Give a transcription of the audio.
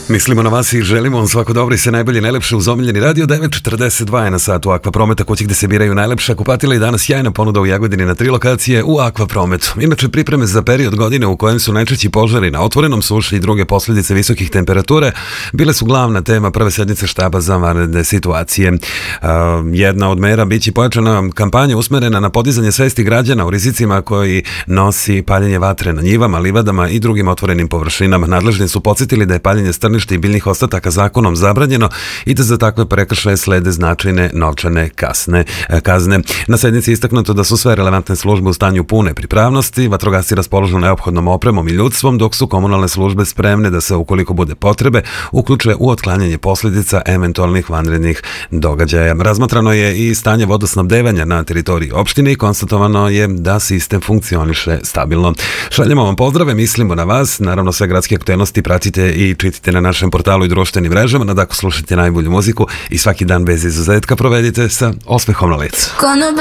Mislimo na vas i želimo vam svako dobro i sve najbolje, najlepše uz omiljeni radio. 9.42 je na satu Akvaprometa, kući gde se biraju najlepša kupatila i danas sjajna ponuda u Jagodini na 3 lokacije u Akvaprometu. Inače, pripreme za period godine u kojem su najčešći požari na otvorenom, suši i druge posljedice visokih temperatura bile su glavna tema prve sednice štaba za vanredne situacije. Jedna od mera biće pojačana kampanja usmerena na podizanje svesti građana o rizicima koji nosi paljenje vatre na njivama, livadama i drugim otvorenim površinama. Nadležni su podsjetili da je paljenje strništa i biljnih ostataka zakonom zabranjeno i da za takve prekršaje slede značajne novčane kazne. Na sednici je istaknuto da su sve relevantne službe u stanju pune pripravnosti, vatrogasci raspoložu neophodnom opremom i ljudstvom, dok su komunalne službe spremne da se, ukoliko bude potrebe, uključe u otklanjanje posljedica eventualnih vanrednih događaja. Razmatrano je i stanje vodosnabdevanja na teritoriji opštine i konstatovano je da sistem funkcioniše stabilno. Šaljemo vam pozdrave, mislimo na vas, naravno sve gradske aktuelnosti pratite i čitite na našem portalu i društvenim mrežama, nadako slušajte najbolju muziku i svaki dan bez izuzetka provedite sa osmehom na licu.